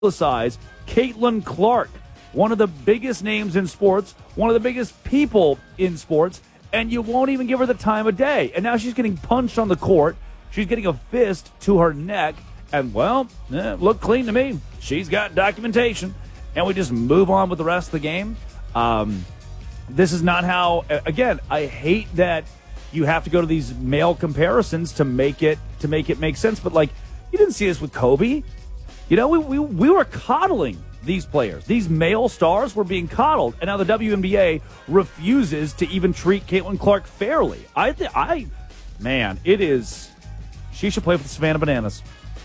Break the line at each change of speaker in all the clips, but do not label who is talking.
Size, Caitlin Clark, one of the biggest names in sports, one of the biggest people in sports, and you won't even give her the time of day. And now she's getting punched on the court. She's getting a fist to her neck. And, well, looked clean to me. She's got documentation. And we just move on with the rest of the game. This is not how, again, I hate that you have to go to these male comparisons to make it make sense. But, like, you didn't see this with Kobe. You know, we were coddling these players. These male stars were being coddled, and now the WNBA refuses to even treat Caitlin Clark fairly. Man, it is. She should play for the Savannah Bananas.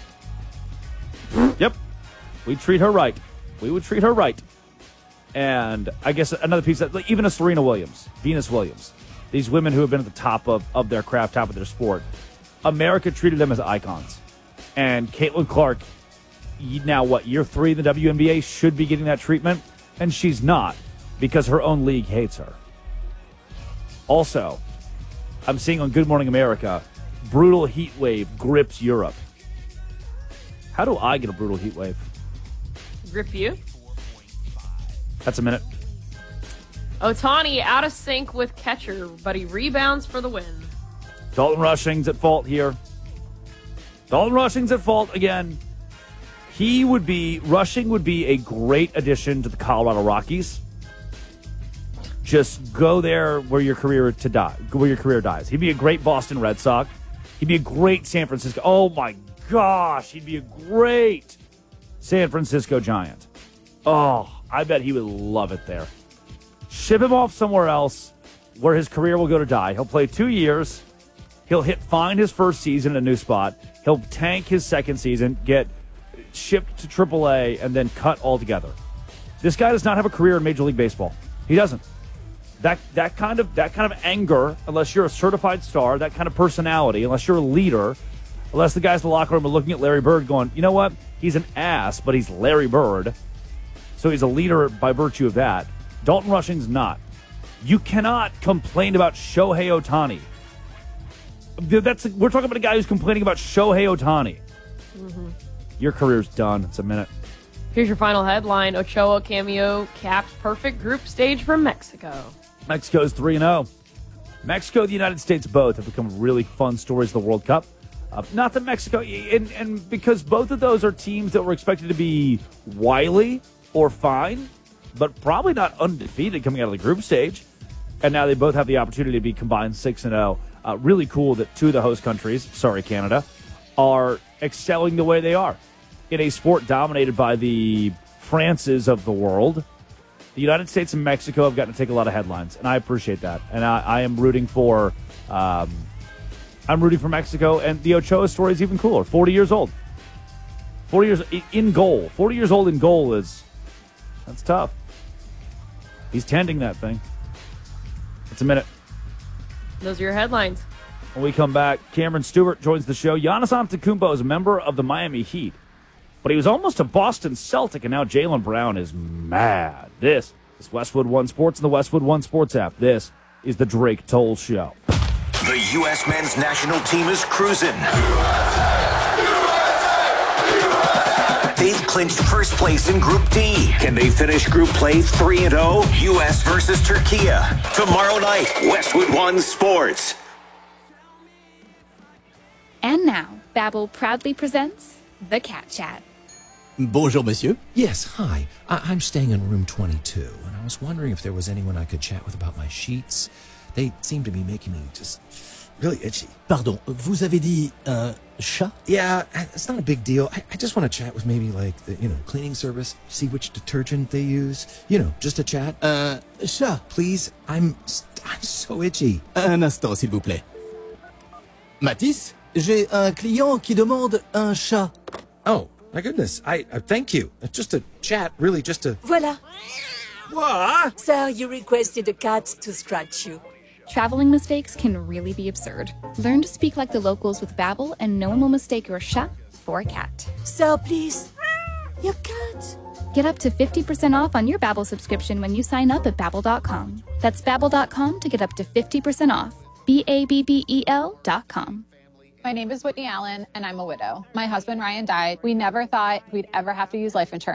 Yep, we treat her right. We would treat her right. And I guess another piece that, like, even a Serena Williams, Venus Williams, these women who have been at the top of their craft, top of their sport, America treated them as icons, and Caitlin Clark. Now, what, year 3 in the WNBA should be getting that treatment, and she's not because her own league hates her. Also, I'm seeing on Good Morning America, brutal heat wave grips Europe. How do I get a brutal heat wave?
Grip you?
That's a minute.
Ohtani out of sync with catcher, but he rebounds for the win.
Dalton Rushing's at fault here. Dalton Rushing's at fault again. Rushing would be a great addition to the Colorado Rockies. Just go there where your career dies. He'd be a great Boston Red Sox. He'd be a great San Francisco. Oh my gosh, he'd be a great San Francisco Giant. Oh, I bet he would love it there. Ship him off somewhere else where his career will go to die. He'll play 2 years. He'll hit fine his first season in a new spot. He'll tank his second season, get shipped to AAA, and then cut altogether. This guy does not have a career in Major League Baseball. He doesn't. That kind of anger, unless you're a certified star, that kind of personality, unless you're a leader, unless the guys in the locker room are looking at Larry Bird going, you know what? He's an ass, but he's Larry Bird. So he's a leader by virtue of that. Dalton Rushing's not. You cannot complain about Shohei Ohtani. We're talking about a guy who's complaining about Shohei Ohtani. Mm-hmm. Your career's done. It's a minute.
Here's your final headline. Ochoa cameo caps perfect group stage for Mexico.
Mexico's 3-0. Mexico and the United States both have become really fun stories of the World Cup. Not that Mexico, and because both of those are teams that were expected to be wily or fine, but probably not undefeated coming out of the group stage. And now they both have the opportunity to be combined 6-0. Really cool that two of the host countries, sorry Canada, are excelling the way they are. In a sport dominated by the Frances of the world, the United States and Mexico have gotten to take a lot of headlines, and I appreciate that. And I am rooting for Mexico, and the Ochoa story is even cooler. 40 years old. 40 years in goal. 40 years old in goal that's tough. He's tending that thing. It's a minute.
Those are your headlines.
When we come back, Cameron Stewart joins the show. Giannis Antetokounmpo is a member of the Miami Heat, but he was almost a Boston Celtic, and now Jaylen Brown is mad. This is Westwood One Sports and the Westwood One Sports app. This is the Drake Toll Show.
The U.S. men's national team is cruising. They've clinched first place in Group D. Can they finish Group Play 3-0? U.S. versus Turkey. Tomorrow night, Westwood One Sports.
And now, Babbel proudly presents The Cat Chat.
Bonjour, monsieur.
Yes, hi. I'm staying in room 22, and I was wondering if there was anyone I could chat with about my sheets. They seem to be making me just really itchy.
Pardon, vous avez dit chat?
Yeah, it's not a big deal. I just want to chat with maybe like the, cleaning service, see which detergent they use. Just a chat.
Chat.
Please, I'm so itchy.
Un instant, s'il vous plaît. Matisse, j'ai un client qui demande un chat.
Oh, my goodness. I thank you. Just a chat, really, just a...
Voilà.
What?
Sir, you requested a cat to scratch you.
Traveling mistakes can really be absurd. Learn to speak like the locals with Babbel, and no one will mistake your chat for a cat.
Sir, please. Your cat.
Get up to 50% off on your Babbel subscription when you sign up at Babbel.com. That's Babbel.com to get up to 50% off. Babbel.com.
My name is Whitney Allen, and I'm a widow. My husband, Ryan, died. We never thought we'd ever have to use life insurance.